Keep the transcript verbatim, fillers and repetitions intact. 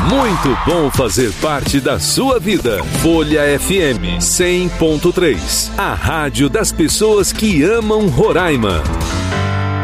Muito bom fazer parte da sua vida. Folha F M cem ponto três, a rádio das pessoas que amam Roraima.